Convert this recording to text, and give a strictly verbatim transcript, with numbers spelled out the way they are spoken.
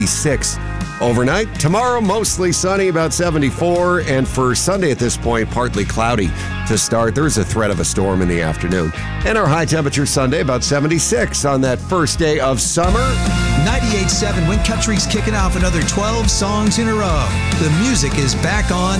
six overnight. Tomorrow, mostly sunny, about seventy-four. And for Sunday at this point, partly cloudy to start. There's a threat of a storm in the afternoon. And our high temperature Sunday, about seventy-six on that first day of summer. ninety-eight point seven Wind Country's kicking off another twelve songs in a row. The music is back on